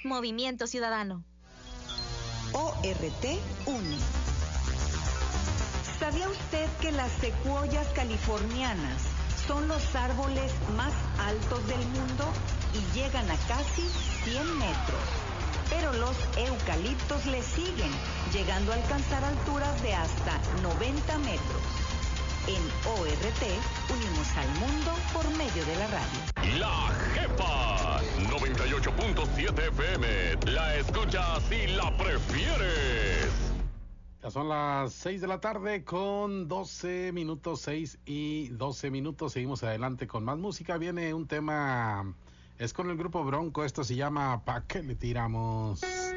Movimiento Ciudadano. ORT une. ¿Sabía usted que las secuoyas californianas son los árboles más altos del mundo y llegan a casi 100 metros? Pero los eucaliptos le siguen, llegando a alcanzar alturas de hasta 90 metros. En ORT unimos al mundo por medio de la radio. La Jefa 98.7 FM. La escuchas y la prefieres. Ya son las 6 de la tarde con 12 minutos, 6 y 12 minutos. Seguimos adelante con más música. Viene un tema, es con el grupo Bronco. Esto se llama ¿Pa' qué le tiramos?